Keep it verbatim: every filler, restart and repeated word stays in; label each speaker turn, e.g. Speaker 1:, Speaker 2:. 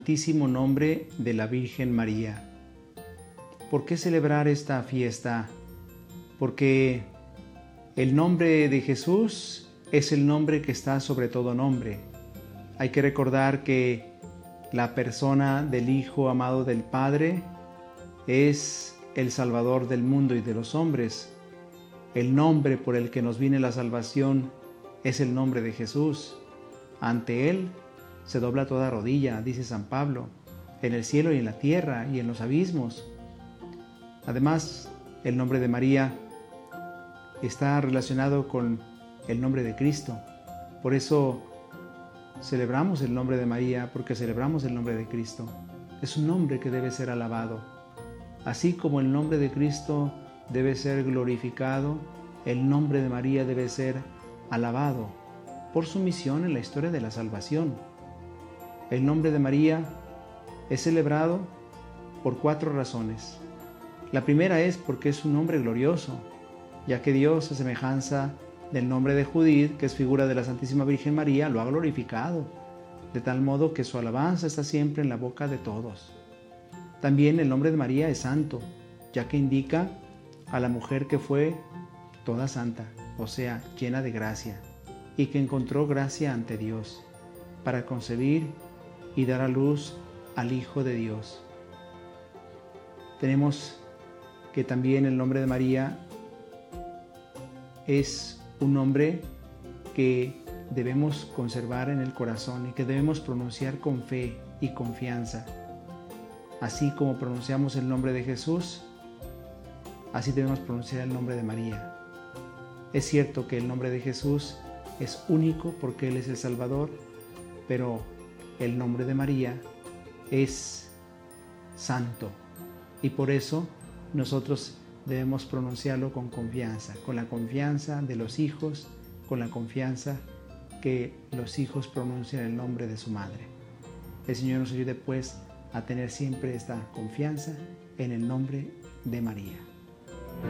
Speaker 1: Santísimo nombre de la Virgen María. ¿Por qué celebrar esta fiesta? Porque el nombre de Jesús es el nombre que está sobre todo nombre. Hay que recordar que la persona del Hijo amado del Padre es el Salvador del mundo y de los hombres. El nombre por el que nos viene la salvación es el nombre de Jesús. Ante Él se dobla toda rodilla, dice San Pablo, en el cielo y en la tierra y en los abismos. Además, el nombre de María está relacionado con el nombre de Cristo. Por eso celebramos el nombre de María, porque celebramos el nombre de Cristo. Es un nombre que debe ser alabado. Así como el nombre de Cristo debe ser glorificado, el nombre de María debe ser alabado por su misión en la historia de la salvación. El nombre de María es celebrado por cuatro razones. La primera es porque es un nombre glorioso, ya que Dios, a semejanza del nombre de Judith, que es figura de la Santísima Virgen María, lo ha glorificado, de tal modo que su alabanza está siempre en la boca de todos. También el nombre de María es santo, ya que indica a la mujer que fue toda santa, o sea, llena de gracia, y que encontró gracia ante Dios para concebir y dar a luz al Hijo de Dios. Tenemos que también el nombre de María es un nombre que debemos conservar en el corazón y que debemos pronunciar con fe y confianza. Así como pronunciamos el nombre de Jesús, así debemos pronunciar el nombre de María. Es cierto que el nombre de Jesús es único porque Él es el Salvador, pero el nombre de María es santo y por eso nosotros debemos pronunciarlo con confianza, con la confianza de los hijos, con la confianza que los hijos pronuncian el nombre de su madre. El Señor nos ayude pues a tener siempre esta confianza en el nombre de María.